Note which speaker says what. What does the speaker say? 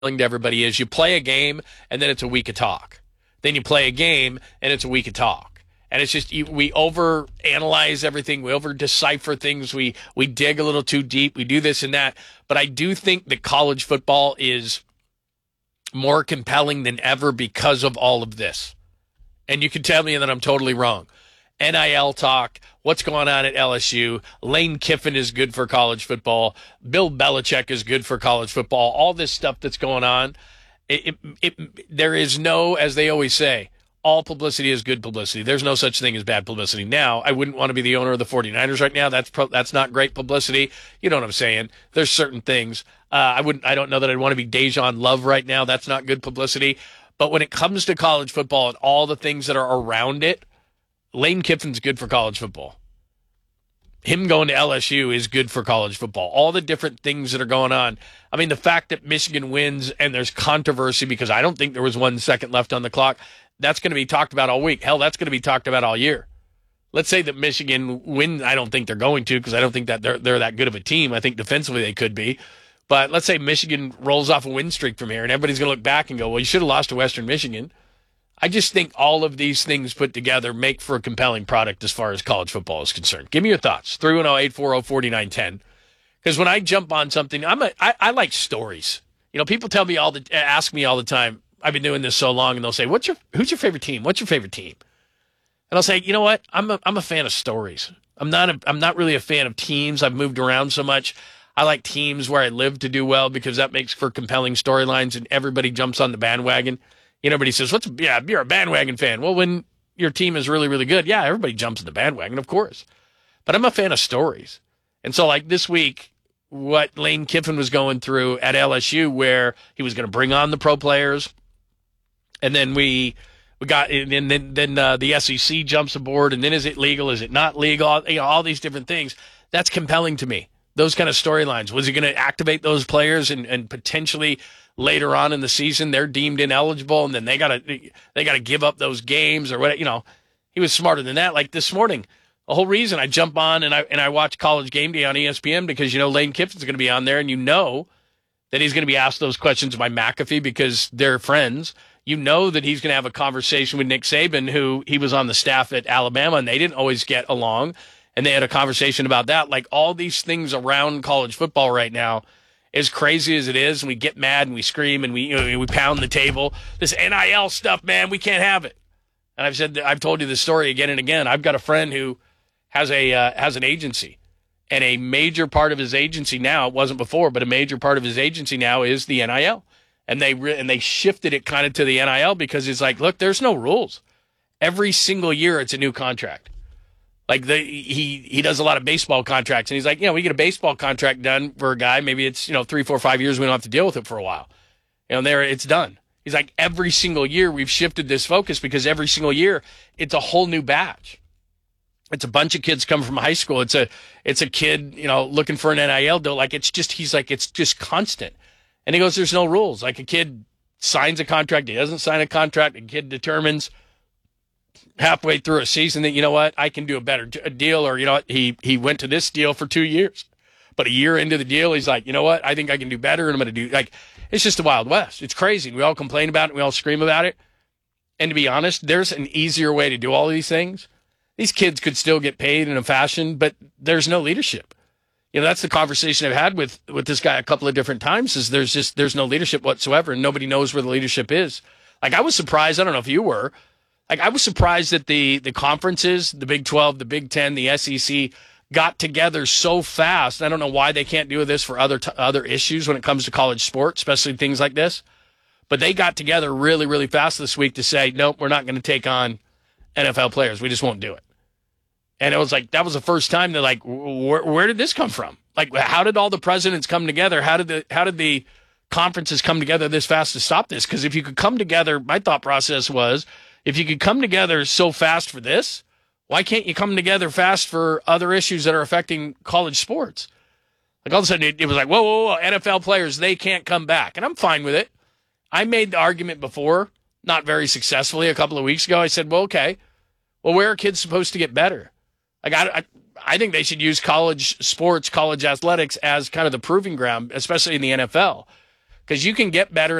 Speaker 1: to everybody is you play a game and then it's a week of talk. Then you play a game and it's a week of talk. And it's just we over analyze everything. We over decipher things. We dig a little too deep. We do this and that. But I do think that college football is more compelling than ever because of all of this. And you can tell me that I'm totally wrong. NIL talk, what's going on at LSU. Lane Kiffin is good for college football. Bill Belichick is good for college football. All this stuff that's going on. There is no, as they always say, all publicity is good publicity. There's no such thing as bad publicity. Now, I wouldn't want to be the owner of the 49ers right now. That's not great publicity. You know what I'm saying? There's certain things. I don't know that I'd want to be Dejan Love right now. That's not good publicity. But when it comes to college football and all the things that are around it, Lane Kiffin's good for college football. Him going to LSU is good for college football. All the different things that are going on. I mean, the fact that Michigan wins and there's controversy because I don't think there was 1 second left on the clock, that's going to be talked about all week. Hell, that's going to be talked about all year. Let's say that Michigan wins. I don't think they're going to because I don't think that they're that good of a team. I think defensively they could be. But let's say Michigan rolls off a win streak from here and everybody's going to look back and go, well, you should have lost to Western Michigan. I just think all of these things put together make for a compelling product as far as college football is concerned. Give me your thoughts. 310-840-4910. Because when I jump on something, I like stories. You know, people ask me all the time, I've been doing this so long, and they'll say, who's your favorite team? What's your favorite team? And I'll say, you know what? I'm a fan of stories. I'm not really a fan of teams. I've moved around so much. I like teams where I live to do well because that makes for compelling storylines and everybody jumps on the bandwagon. You know, everybody says, you're a bandwagon fan. Well, when your team is really, really good, yeah, everybody jumps in the bandwagon, of course. But I'm a fan of stories. And so, like this week, what Lane Kiffin was going through at LSU, where he was going to bring on the pro players, and then we got, and then the SEC jumps aboard, and then is it legal? Is it not legal? You know, all these different things. That's compelling to me. Those kind of storylines. Was he going to activate those players and potentially later on in the season they're deemed ineligible and then they gotta give up those games or what? You know, he was smarter than that. Like this morning, the whole reason I jump on and I watch College Game Day on ESPN because, you know, Lane Kiffin's going to be on there and you know that he's going to be asked those questions by McAfee because they're friends. You know that he's going to have a conversation with Nick Saban, who he was on the staff at Alabama and they didn't always get along. And they had a conversation about that. Like all these things around college football right now, as crazy as it is, and we get mad and we scream and we pound the table. This NIL stuff, man, we can't have it. And I've told you this story again and again. I've got a friend who has an agency, and a major part of his agency now, it wasn't before, but a major part of his agency now is the NIL. And they shifted it kind of to the NIL because it's like, look, there's no rules. Every single year it's a new contract. Like he does a lot of baseball contracts, and he's like, we get a baseball contract done for a guy. Maybe it's 3, 4, 5 years. We don't have to deal with it for a while. There it's done. He's like, every single year we've shifted this focus because every single year it's a whole new batch. It's a bunch of kids coming from high school. It's a kid looking for an NIL deal. Like it's just constant. And he goes, there's no rules. Like a kid signs a contract, he doesn't sign a contract. A kid determines halfway through a season that, you know what, I can do a better deal, or, he went to this deal for 2 years. But a year into the deal, he's like, you know what, I think I can do better, and I'm going to do, it's just the Wild West. It's crazy. We all complain about it. We all scream about it. And to be honest, there's an easier way to do all these things. These kids could still get paid in a fashion, but there's no leadership. That's the conversation I've had with this guy a couple of different times, is there's no leadership whatsoever, and nobody knows where the leadership is. Like, I was surprised, I don't know if you were, I was surprised that the conferences, the Big 12, the Big 10, the SEC, got together so fast. I don't know why they can't do this for other issues when it comes to college sports, especially things like this. But they got together really, really fast this week to say, nope, we're not going to take on NFL players. We just won't do it. And it was like, that was the first time they're like, where did this come from? Like, how did all the presidents come together? How did the conferences come together this fast to stop this? Because if you could come together, my thought process was, if you could come together so fast for this, why can't you come together fast for other issues that are affecting college sports? Like all of a sudden it was like, whoa, NFL players, they can't come back. And I'm fine with it. I made the argument before, not very successfully, a couple of weeks ago. I said, well, okay, where are kids supposed to get better? Like I think they should use college sports, college athletics as kind of the proving ground, especially in the NFL. because you can get better